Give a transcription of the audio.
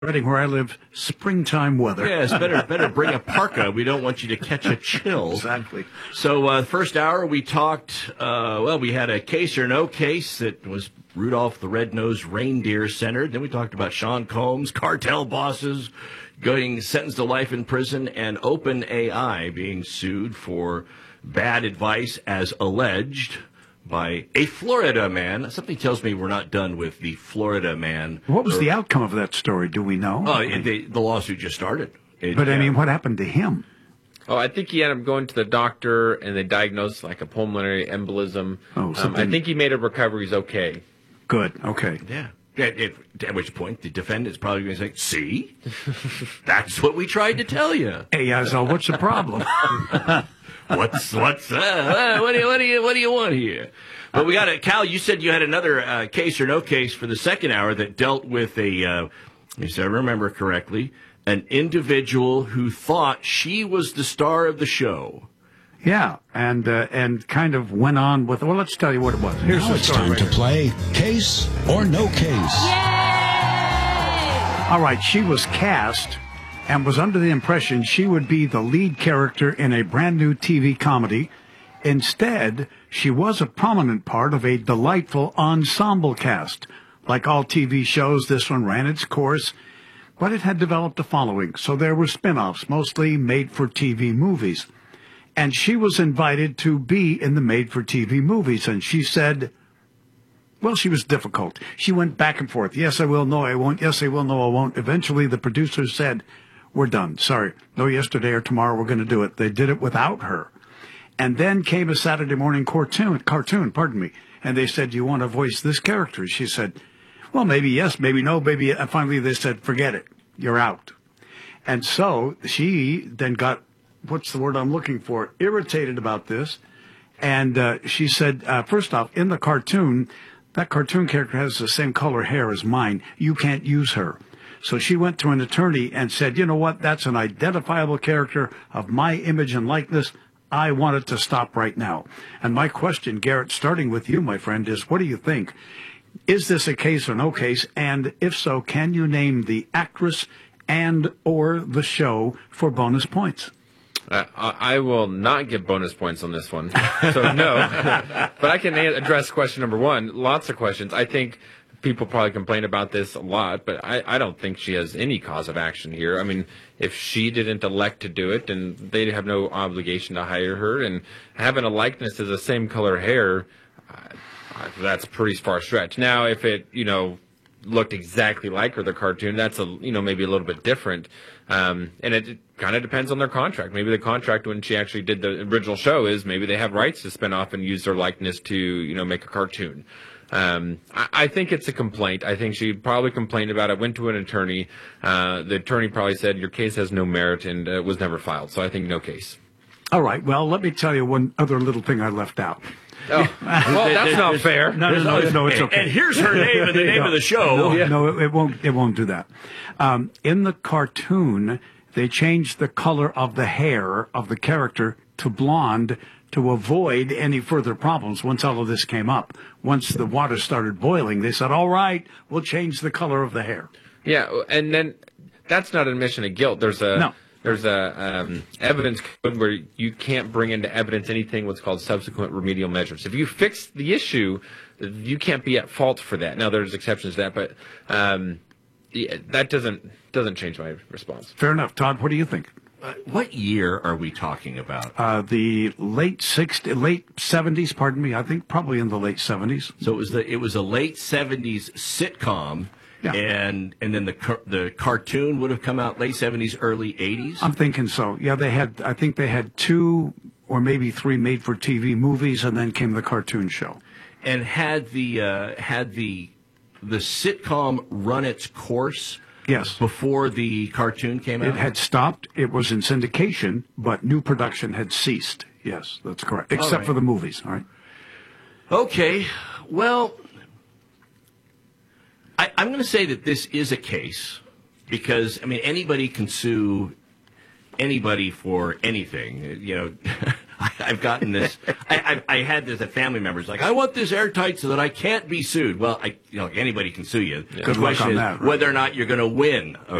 Reading, where I live, springtime weather. Yes, better bring a parka. We don't want you to catch a chill. Exactly. So, first hour we talked, we had a case or no case that was Rudolph the Red-Nosed Reindeer centered. Then we talked about Sean Combs, cartel bosses getting sentenced to life in prison, and OpenAI being sued for bad advice as alleged by a Florida man. Something tells me we're not done with the Florida man. What was the outcome of that story? Do we know? The lawsuit just started. What happened to him? Oh, I think he ended up going to the doctor, and they diagnosed like a pulmonary embolism. I think he made a recovery. He's okay. Good. Okay. Yeah. At which point, the defendant's probably going to say, see? That's what we tried to tell you. Hey, so what's the problem? What do you want here? But we got Cal, you said you had another case or no case for the second hour that dealt with if I remember correctly, an individual who thought she was the star of the show. Yeah, and kind of went on with, well, let's tell you what it was. Here's now the it's story. time to play Case or No Case. Yay! All right, she was cast and was under the impression she would be the lead character in a brand new TV comedy. Instead, she was a prominent part of a delightful ensemble cast. Like all TV shows, this one ran its course, but it had developed a following, so there were spin-offs, mostly made-for-TV movies. And she was invited to be in the made-for-TV movies, and she said, well, she was difficult. She went back and forth. Yes, I will. No, I won't. Yes, I will. No, I won't. Eventually, the producers said, we're done. Sorry. No, yesterday or tomorrow we're going to do it. They did it without her. And then came a Saturday morning cartoon, and they said, do you want to voice this character? She said, well, maybe yes, maybe no, maybe. And finally they said, forget it. You're out. And so she then got, what's the word I'm looking for, irritated about this. And she said, first off, in the cartoon, that cartoon character has the same color hair as mine. You can't use her. So she went to an attorney and said, you know what, that's an identifiable character of my image and likeness. I want it to stop right now. And my question, Garrett, starting with you, my friend, is what do you think? Is this a case or no case? And if so, can you name the actress and or the show for bonus points? I will not give bonus points on this one. So no. But I can address question number one. Lots of questions. I think people probably complain about this a lot, but I don't think she has any cause of action here. I mean, if she didn't elect to do it, then they have no obligation to hire her. And having a likeness as the same color hair, that's a pretty far stretch. Now, if it, looked exactly like her, the cartoon, that's maybe a little bit different. And it kind of depends on their contract. Maybe the contract when she actually did the original show is maybe they have rights to spin off and use their likeness to, make a cartoon. I think it's a complaint. I think she probably complained about it, went to an attorney. The attorney probably said, your case has no merit and was never filed. So I think no case. All right. Well, let me tell you one other little thing I left out. Oh, well, that's not fair. No, it's okay. And here's her name and the name of the show. No, it won't do that. In the cartoon, they changed the color of the hair of the character to blonde to avoid any further problems once all of this came up. Once the water started boiling, they said, all right, we'll change the color of the hair. Yeah, and then that's not an admission of guilt. There's a evidence code where you can't bring into evidence anything what's called subsequent remedial measures. If you fix the issue, you can't be at fault for that. Now, there's exceptions to that, but that doesn't change my response. Fair enough. Todd, what do you think? What year are we talking about? The late 70s, pardon me. I think probably in the late 70s. So it was a late 70s sitcom. Yeah. And then the cartoon would have come out late 70s, early 80s? I'm thinking so. Yeah, I think they had 2 or maybe 3 made-for-TV movies, and then came the cartoon show. And had the sitcom run its course? Yes. Before the cartoon came out? It had stopped. It was in syndication, but new production had ceased. Yes, that's correct. Except for the movies, all right? Okay. Well, I'm going to say that this is a case because, anybody can sue anybody for anything. I've gotten this. I had this at family members like, I want this airtight so that I can't be sued. Well, anybody can sue you. Good The luck question on is that, right? whether or not you're going to win.